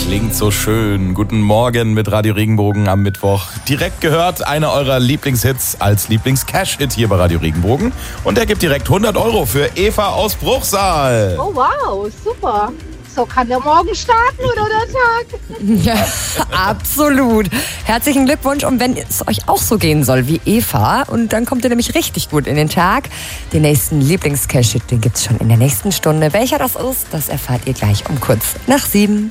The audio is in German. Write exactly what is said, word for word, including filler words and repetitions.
klingt so schön. Guten Morgen mit Radio Regenbogen am Mittwoch. Direkt gehört einer eurer Lieblingshits als Lieblings-Cash-Hit hier bei Radio Regenbogen. Und der gibt direkt hundert Euro für Eva aus Bruchsal. Oh wow, super. So kann der Morgen starten oder der Tag. Ja, absolut. Herzlichen Glückwunsch. Und wenn es euch auch so gehen soll wie Eva, und dann kommt ihr nämlich richtig gut in den Tag. Den nächsten Lieblings-Cash-Hit, den gibt's schon in der nächsten Stunde. Welcher das ist, das erfahrt ihr gleich um kurz nach sieben.